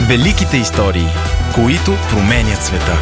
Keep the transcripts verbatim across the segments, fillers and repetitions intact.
Великите истории, които променят света.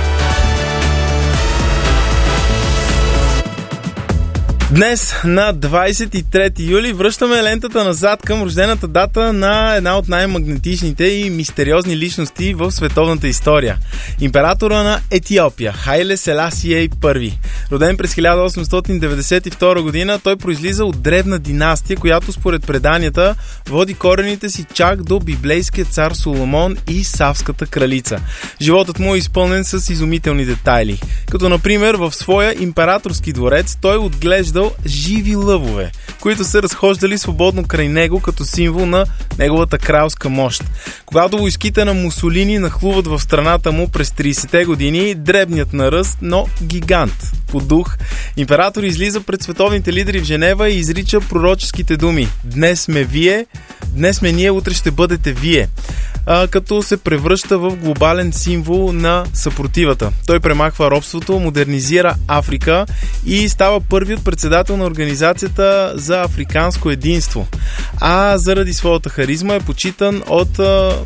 Днес, на двадесет и трети юли, връщаме лентата назад към рождената дата на една от най-магнетичните и мистериозни личности в световната история. Императора на Етиопия, Хайле Селасие първи. Роден през хиляда осемстотин деветдесет и втора година, той произлиза от древна династия, която според преданията води корените си чак до библейския цар Соломон и Савската кралица. Животът му е изпълнен с изумителни детайли. Като например в своя императорски дворец той отглеждал живи лъвове, които се разхождали свободно край него като символ на неговата кралска мощ. Когато войските на Мусолини нахлуват в страната му през тридесетте години, дребният на ръст, но гигант по дух, император излиза пред световните лидери в Женева и изрича пророческите думи: "Днес сме вие, днес сме ние, утре ще бъдете вие", а, като се превръща в глобален символ на съпротивата. Той премахва робството, модернизира Африка и става първият председател на Организацията за африканско единство. А заради своята харизма е почитан от,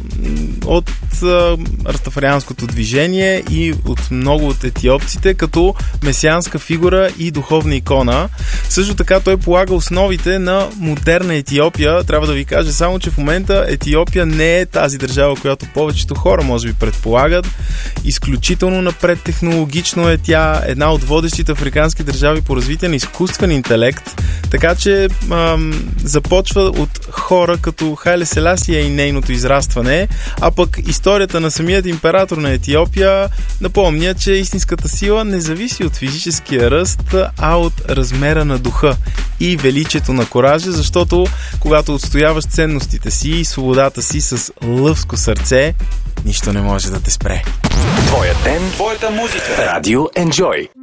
от растафарианското движение и от много от етиопците като месианска фигура и духовна икона. Също така той полага основите на модерна Етиопия. Трябва да ви кажа само, че в момента Етиопия не е тази държава, която повечето хора може би предполагат. Изключително напред технологично е тя, една от водещите африкански държави по развитие на изкуствен интелект, така че ам, започва от хора като Хайле Селасие и нейното израстване, а пък историята на самият император на Етиопия напомня, че истинската сила не зависи от физическия ръст, а от размера на духа и величието на коража, защото когато отстояваш ценностите си и свободата си с лъвско сърце, нищо не може да те спре. Твоя ден, твоята музика. Радио Enjoy.